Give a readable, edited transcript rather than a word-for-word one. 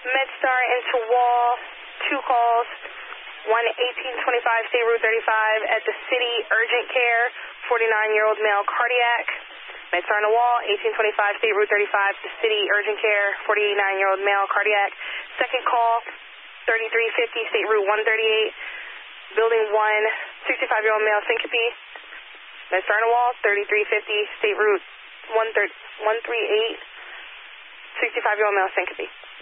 MedStar into wall, 2 calls, 1-1825 State Route 35 at the City Urgent Care, 49-year-old male cardiac. MedStar on the wall, 1825 State Route 35, the City Urgent Care, 49-year-old male cardiac. Second call, 3350 State Route 138, Building 1, 65-year-old male syncope. MedStar on the wall, 3350 State Route 138, 65-year-old male syncope.